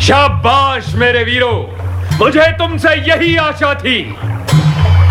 शाबाश मेरे वीरों, मुझे तुमसे यही आशा थी।